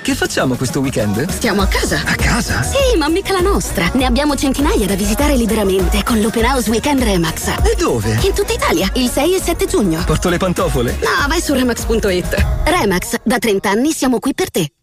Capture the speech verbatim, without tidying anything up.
che facciamo questo weekend? Stiamo a casa. A casa? Sì, ma mica la nostra. Ne abbiamo centinaia da visitare liberamente con l'Open House Weekend Remax. E dove? In tutta Italia, il sei e sette giugno. Porto le pantofole? No, vai su Remax punto it. Remax, da trenta anni siamo qui per te.